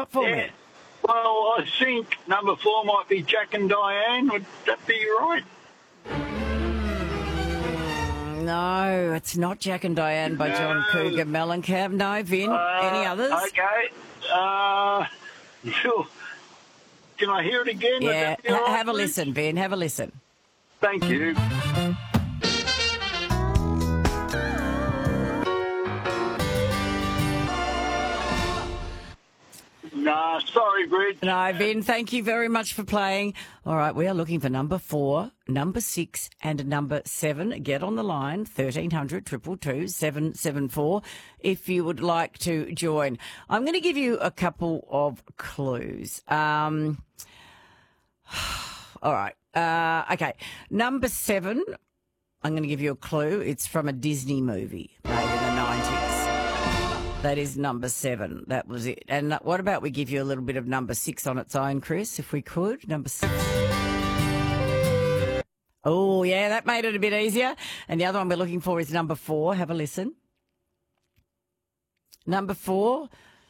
got for me? Well, I think number 4 might be Jack and Diane. Would that be right? No, it's not Jack and Diane by John Cougar Mellencamp. No, Vin. Any others? Okay. Sure. Can I hear it again? Yeah, Right, have a listen, Vin. Have a listen. Thank you. Nah, sorry, Bridge. No, Vin, thank you very much for playing. All right, we are looking for number 4, number 6 and number 7. Get on the line, 1300 222 774, if you would like to join. I'm going to give you a couple of clues. All right. Okay. Number 7, I'm going to give you a clue. It's from a Disney movie made in the 90s. That is number 7. That was it. And what about we give you a little bit of number 6 on its own, Chris, if we could? Number 6. Oh, yeah, that made it a bit easier. And the other one we're looking for is number 4. Have a listen. Number 4.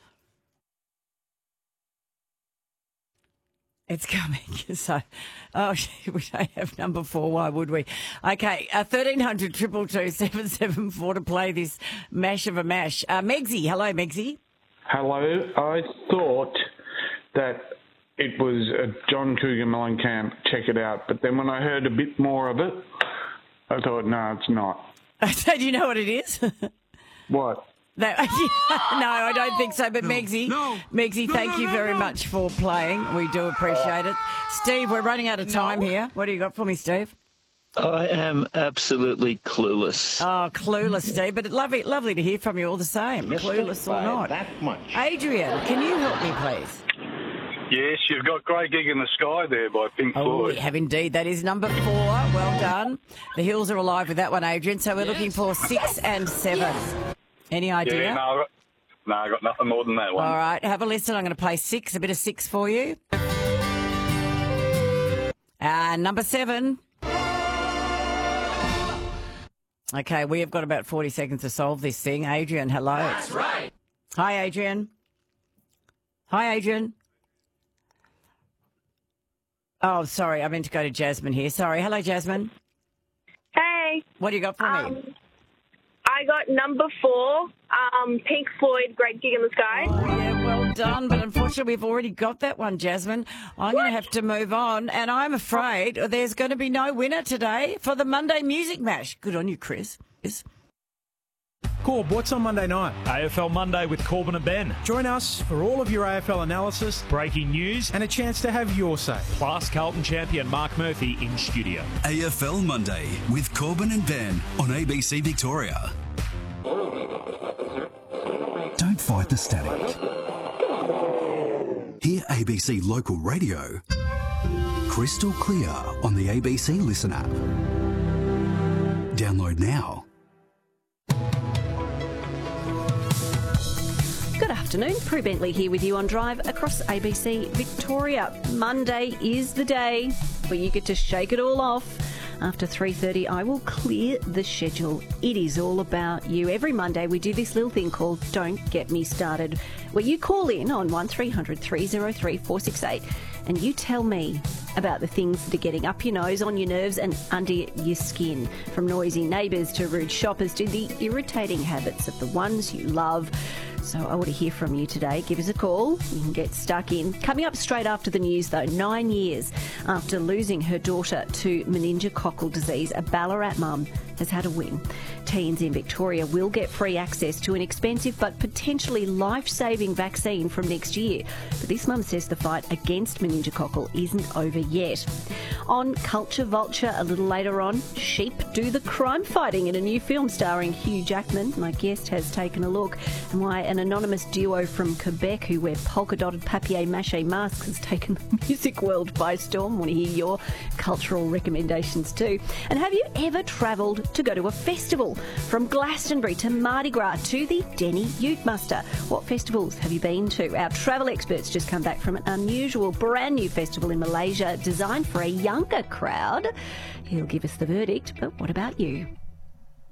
It's coming. So, we don't have number 4. Why would we? Okay, 1300 222 774 to play this mash of a mash. Megsy. Hello, Megsy. Hello. I thought that it was John Cougar Mellencamp, Check It Out, but then when I heard a bit more of it, I thought, no, it's not. So do you know what it is? What? No, I don't think so. But Megsy, thank you very much for playing. We do appreciate it. Steve, we're running out of time here. What do you got for me, Steve? I am absolutely clueless. Oh, clueless, Steve. But lovely to hear from you all the same. Clueless or not. That much. Adrian, can you help me, please? Yes, you've got Grey Gig in the Sky there by Pink Floyd. Oh, we have indeed. That is number 4. Well done. The Hills are alive with that one, Adrian. So we're looking for 6 and 7. Yes. Any idea? Yeah, I got nothing more than that one. All right, have a listen. I'm going to play 6, a bit of 6 for you. Number 7. Okay, we have got about 40 seconds to solve this thing. Adrian, hello. That's right. Hi, Adrian. Hi, Adrian. Oh, sorry, I meant to go to Jasmine here. Sorry. Hello, Jasmine. Hey. What do you got for me? I got number 4, Pink Floyd, Great Gig in the Sky. Oh, yeah, well done. But unfortunately, we've already got that one, Jasmine. I'm going to have to move on. And I'm afraid there's going to be no winner today for the Monday Music Mash. Good on you, Chris. Yes. Corb, what's on Monday night? AFL Monday with Corbin and Ben. Join us for all of your AFL analysis, breaking news, and a chance to have your say. Plus Carlton champion Mark Murphy in studio. AFL Monday with Corbin and Ben on ABC Victoria. Don't fight the static. Hear ABC Local Radio crystal clear on the ABC Listen app. Download now. Good afternoon, Prue Bentley here with you on Drive across ABC Victoria. Monday is the day where you get to shake it all off. After 3:30, I will clear the schedule. It is all about you. Every Monday, we do this little thing called Don't Get Me Started, where you call in on 1300 303 468 and you tell me about the things that are getting up your nose, on your nerves and under your skin. From noisy neighbours to rude shoppers to the irritating habits of the ones you love. So I want to hear from you today. Give us a call. You can get stuck in. Coming up straight after the news, though, 9 years after losing her daughter to meningococcal disease, a Ballarat mum has had a win. Teens in Victoria will get free access to an expensive but potentially life-saving vaccine from next year. But this mum says the fight against meningococcal isn't over yet. On Culture Vulture a little later on, sheep do the crime fighting in a new film starring Hugh Jackman. My guest has taken a look, and why an anonymous duo from Quebec who wear polka-dotted papier-mâché masks has taken the music world by storm. Want to hear your cultural recommendations too. And have you ever travelled to go to a festival? From Glastonbury to Mardi Gras to the Denny Ute Muster. What festivals have you been to? Our travel experts just come back from an unusual brand new festival in Malaysia designed for a younger crowd. He'll give us the verdict, but what about you?